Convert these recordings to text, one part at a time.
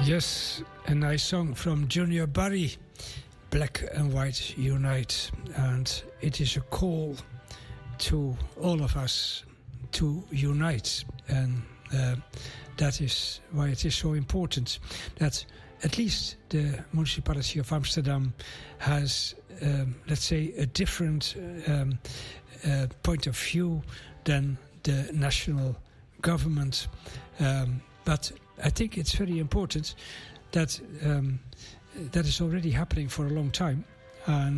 Yes, a nice song from Junior Barry, Black and White Unite. And it is a call to all of us to unite. And that is why it is so important that at least the municipality of Amsterdam has, let's say, a different point of view than the national government. But I think it's very important that that is already happening for a long time, and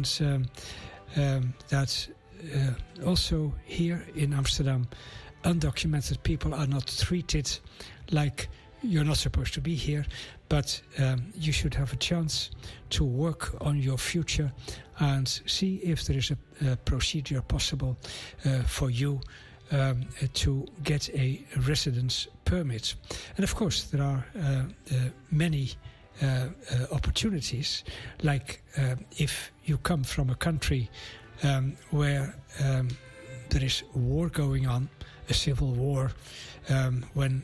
that also here in Amsterdam, undocumented people are not treated like you're not supposed to be here, but you should have a chance to work on your future and see if there is a procedure possible for you to get a residence permit. And of course there are many opportunities, like if you come from a country where there is war going on, a civil war, when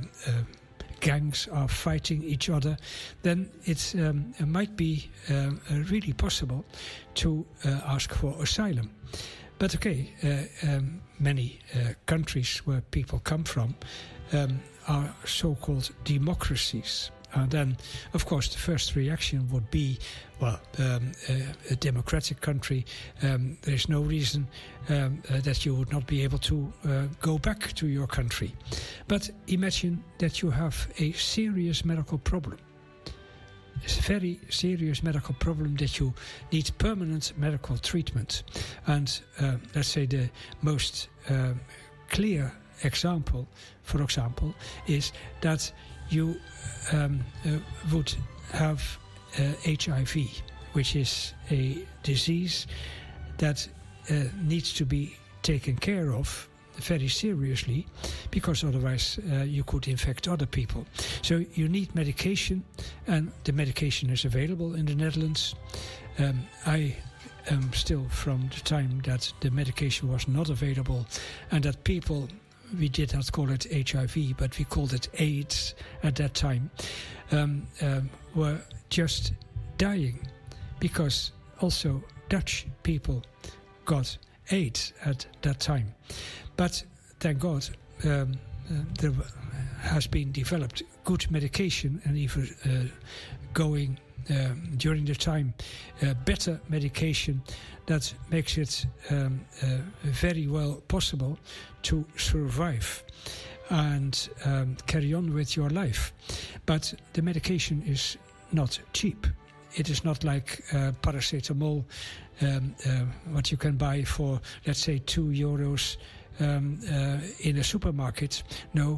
gangs are fighting each other, then it might be really possible to ask for asylum. But okay, many countries where people come from are so-called democracies. And then, of course, the first reaction would be, well, a democratic country, there is no reason that you would not be able to go back to your country. But imagine that you have a serious medical problem. It's a very serious medical problem that you need permanent medical treatment. And let's say the most clear example, for example, is that you would have HIV, which is a disease that needs to be taken care of very seriously, because otherwise you could infect other people. So you need medication, and the medication is available in the Netherlands. I am still from the time that the medication was not available, and that people, we did not call it HIV, but we called it AIDS at that time, were just dying, because also Dutch people got AIDS at that time. But thank God there has been developed good medication, and even going during the time better medication that makes it very well possible to survive and carry on with your life. But the medication is not cheap. It is not like paracetamol, what you can buy for, let's say, €2 in a supermarket. No,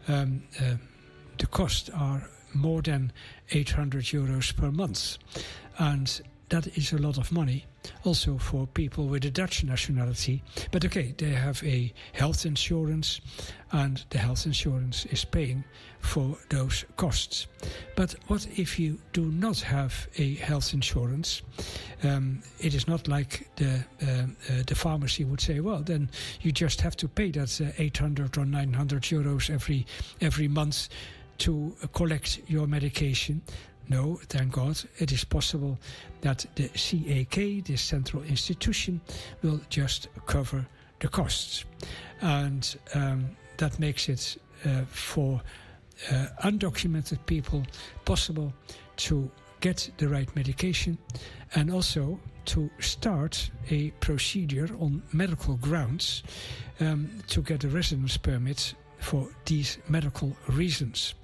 the costs are more than €800 per month, and that is a lot of money also for people with a Dutch nationality. But okay, they have a health insurance, and the health insurance is paying for those costs. But what if you do not have a health insurance? It is not like the pharmacy would say, well, then you just have to pay that 800 or 900 euros every month to collect your medication. No, thank God, it is possible that the CAK, the central institution, will just cover the costs. And that makes it for undocumented people possible to get the right medication, and also to start a procedure on medical grounds to get a residence permit for these medical reasons.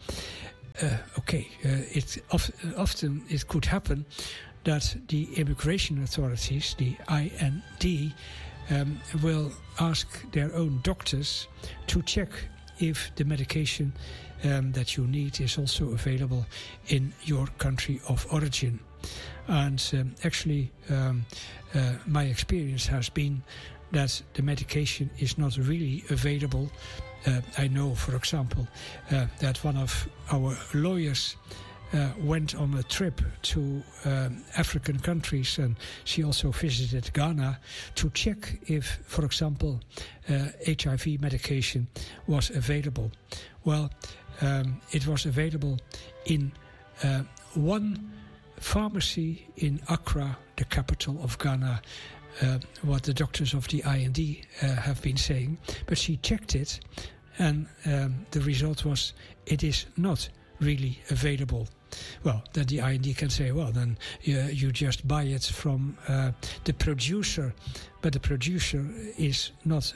Often it could happen that the immigration authorities, the IND, will ask their own doctors to check if the medication that you need is also available in your country of origin. And actually my experience has been that the medication is not really available. I know, for example, that one of our lawyers went on a trip to African countries, and she also visited Ghana to check if, for example, HIV medication was available. Well, it was available in one pharmacy in Accra, the capital of Ghana, what the doctors of the IND have been saying, but she checked it, and the result was it is not really available. Well, then the IND can say, well, then you just buy it from the producer, but the producer is not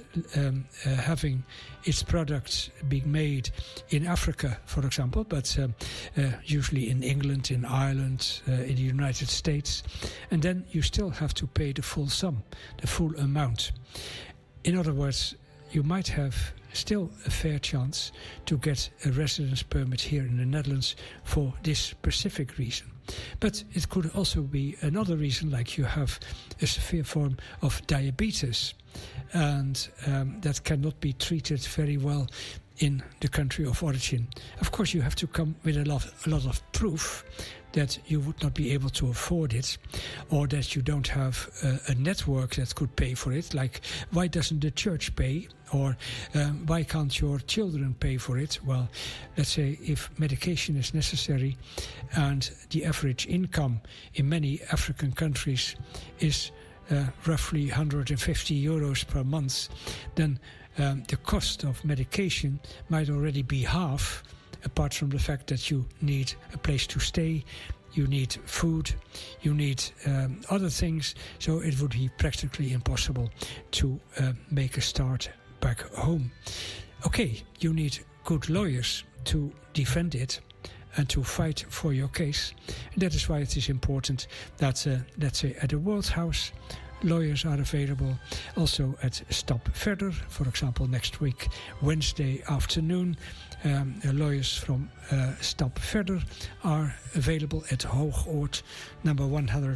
having its products being made in Africa, for example, but usually in England, in Ireland, in the United States, and then you still have to pay the full sum, the full amount. In other words, you might have still a fair chance to get a residence permit here in the Netherlands for this specific reason. But it could also be another reason, like you have a severe form of diabetes, and that cannot be treated very well in the country of origin. Of course, you have to come with a lot of proof that you would not be able to afford it, or that you don't have a network that could pay for it. Like, why doesn't the church pay? Or why can't your children pay for it? Well, let's say if medication is necessary and the average income in many African countries is roughly 150 euros per month, then the cost of medication might already be half, apart from the fact that you need a place to stay, you need food, you need other things, so it would be practically impossible to make a start back home. Okay, you need good lawyers to defend it and to fight for your case. And that is why it is important that, let's say, at the World House, lawyers are available. Also at Stap Verder, for example, next week, Wednesday afternoon, lawyers from Stap Verder are available at Hoogoord, number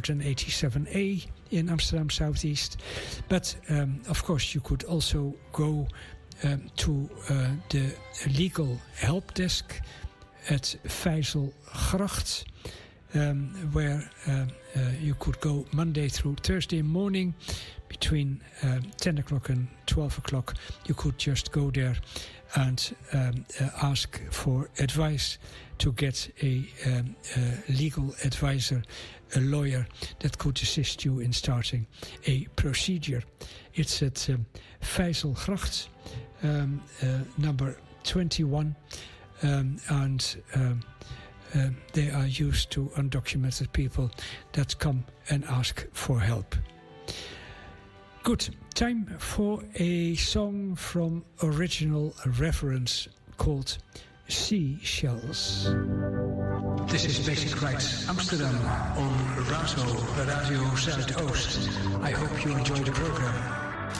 187A in Amsterdam Southeast. But of course, you could also go to the legal help desk at Vijzelgracht, where you could go Monday through Thursday morning between 10 o'clock and 12 o'clock. You could just go there and ask for advice to get a legal advisor, a lawyer that could assist you in starting a procedure. It's at Vijzelgracht, number 21, and they are used to undocumented people that come and ask for help. Good. Time for a song from Original Reverence called Seashells. This is Basic Rights Amsterdam on Razo Radio Zuidoost. I hope you enjoy the program.